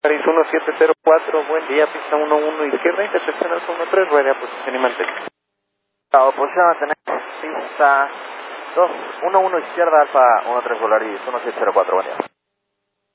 Paris 1704, buen día, pista 11 izquierda, intercepción alfa 13, rueda, posición y mantén. Oposición, tenemos pista 2, 11 izquierda, alfa 13 Volaris 1704, buen día.